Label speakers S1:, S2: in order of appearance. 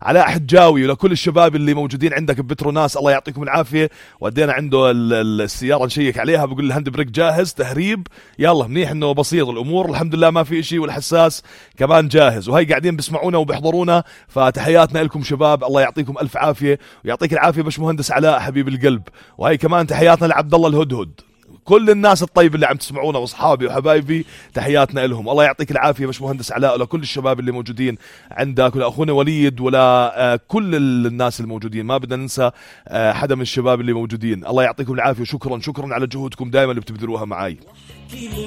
S1: علاء حجاوي ولكل الشباب اللي موجودين عندك ببتروناس الله يعطيكم العافيه. ودينا عنده السياره نشيك عليها، بقول الهاند بريك جاهز، تهريب يلا منيح انه بسيط الامور الحمد لله ما في شيء، والحساس كمان جاهز، وهي قاعدين بيسمعونا وبيحضرونا. فتحياتنا لكم شباب، الله يعطيكم الف عافيه ويعطيك العافيه باشمهندس علاء حبيب القلب. وهي كمان تحياتنا لعبد الله الهدهد، كل الناس الطيب اللي عم تسمعونا واصحابي وحبايبي تحياتنا لهم. الله يعطيك العافيه باشمهندس علاء، ولكل الشباب اللي موجودين عندك، ولاخونا وليد، ولا كل الناس الموجودين، ما بدنا ننسى حدا من الشباب اللي موجودين. الله يعطيكم العافيه، وشكرا على جهودكم دائما اللي بتبذلوها معي.